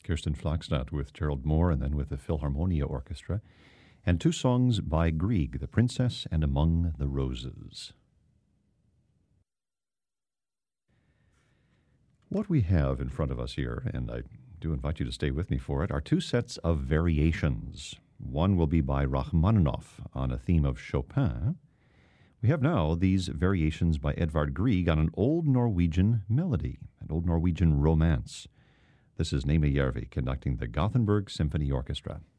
Kirsten Flagstad with Gerald Moore and then with the Philharmonia Orchestra. And two songs by Grieg, The Princess and Among the Roses. What we have in front of us here, and I do invite you to stay with me for it, are two sets of variations. One will be by Rachmaninoff on a theme of Chopin. We have now these variations by Edvard Grieg on an old Norwegian melody, an old Norwegian romance. This is Némi Järvi conducting the Gothenburg Symphony Orchestra.